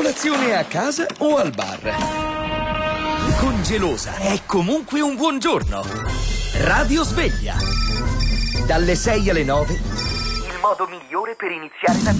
Colazione a casa o al bar. Con Gelosa è comunque un buongiorno. Radio Sveglia. Dalle 6 alle 9. Il modo migliore per iniziare la